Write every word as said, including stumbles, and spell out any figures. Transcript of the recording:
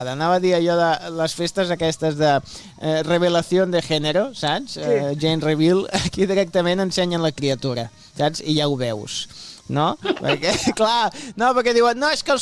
Anava a dir allò de les festes aquestes de eh, revelació de gènere, saps? Sí. Eh, Jane Reveal, aquí directament ensenyen la criatura, saps? I ja ho veus, no? Perquè, clar, no, perquè diuen, no, és que els